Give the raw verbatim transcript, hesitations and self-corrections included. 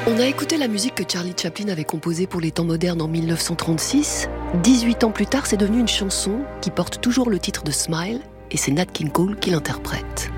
On a écouté la musique que Charlie Chaplin avait composée pour les temps modernes en mille neuf cent trente-six. dix-huit ans plus tard, c'est devenu une chanson qui porte toujours le titre de Smile, et c'est Nat King Cole qui l'interprète.